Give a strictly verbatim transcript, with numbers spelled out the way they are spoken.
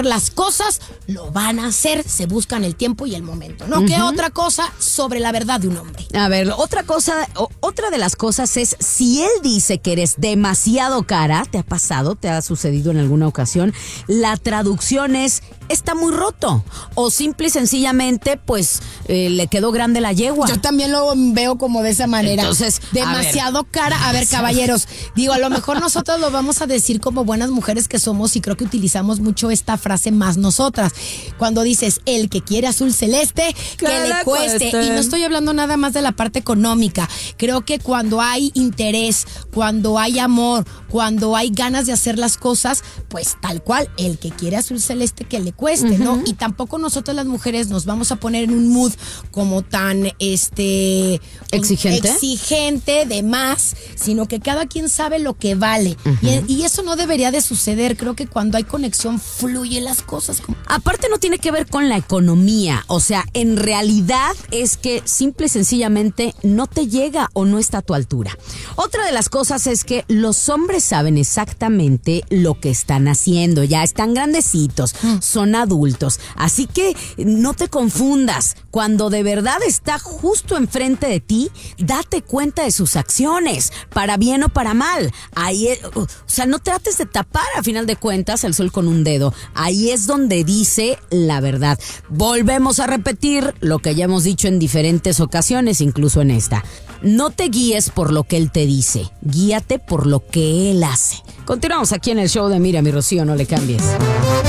las cosas, lo van a hacer, se buscan el tiempo y el momento, ¿no? Uh-huh. ¿Qué otra cosa sobre la verdad de un hombre? A ver, otra cosa, o, otra de las cosas es, si él dice que eres demasiado cara, ¿te ha pasado? ¿Te ha sucedido en alguna ocasión? La traducción es, está muy roto, o simple y sencillamente, pues, eh, le quedó grande la yegua. Yo también lo veo como de esa manera. Entonces, demasiado a cara. A ver, caballeros, digo, a lo mejor nosotros lo vamos a decir como buenas mujeres que somos y creo que utilizamos mucho esta frase más nosotras. Cuando dices, el que quiere azul celeste, que, que le cueste. cueste. Y no estoy hablando nada más de la parte económica. Creo que cuando hay interés, cuando hay amor, cuando hay ganas de hacer las cosas, pues tal cual, el que quiere azul celeste, que le cueste, uh-huh. ¿no? Y tampoco nosotras las mujeres nos vamos a poner en un mood como tan, este... ¿Exigente? Exigente de más, sino que cada quien sabe lo que vale. Uh-huh. Y, y eso no debería de suceder. Creo que cuando hay conexión, fluye las cosas. Aparte no tiene que ver con la economía, o sea, en realidad es que simple y sencillamente no te llega o no está a tu altura. Otra de las cosas es que los hombres saben exactamente lo que están haciendo, ya están grandecitos, son adultos, así que no te confundas, cuando de verdad está justo enfrente de ti, date cuenta de sus acciones, para bien o para mal. Ahí, o sea, no trates de tapar a final de cuentas el sol con un dedo. Ahí es donde dice la verdad. Volvemos a repetir lo que ya hemos dicho en diferentes ocasiones, incluso en esta. No te guíes por lo que él te dice, guíate por lo que él hace. Continuamos aquí en el show de Mira, mi Rocío, no le cambies.